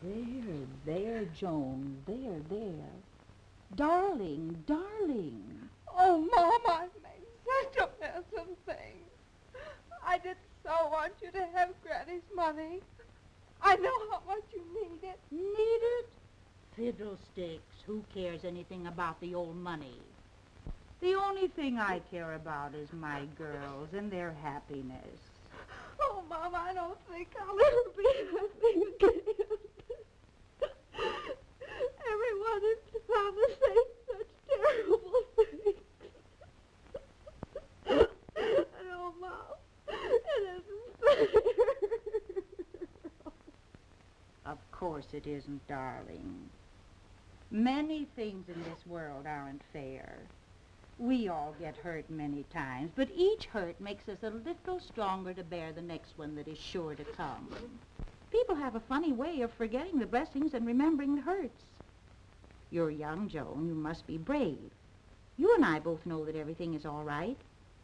There, Joan. There. Darling, darling. Oh, Mom, I've made such a mess of things. I did so want you to have Granny's money. I know how much you need it. Need it? Fiddlesticks. Who cares anything about the old money? The only thing I care about is my girls and their happiness. Oh, Mom, I don't think I'll ever be happy again. Everyone in town is saying such terrible things. And oh, Mom, it isn't fair. Of course it isn't, darling. Many things in this world aren't fair. We all get hurt many times, but each hurt makes us a little stronger to bear the next one that is sure to come. People have a funny way of forgetting the blessings and remembering the hurts. You're young, Joan. You must be brave. You and I both know that everything is all right.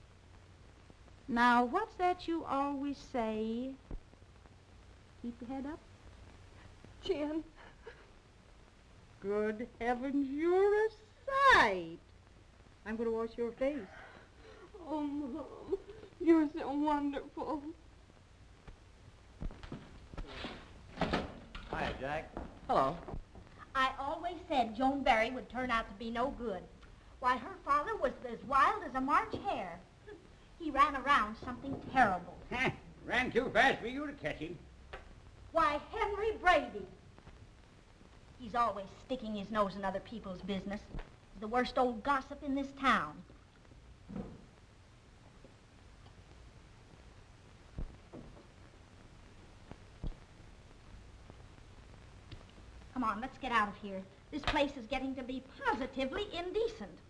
Now, what's that you always say? Keep your head up. Jen. Good heavens, you're a sight. I'm going to wash your face. Oh, Mom, you're so wonderful. Hi, Jack. Hello. I always said Joan Barry would turn out to be no good. Why, her father was as wild as a March hare. He ran around something terrible. Ran too fast for you to catch him. Why, Henry Brady. He's always sticking his nose in other people's business. He's the worst old gossip in this town. Come on, let's get out of here. This place is getting to be positively indecent.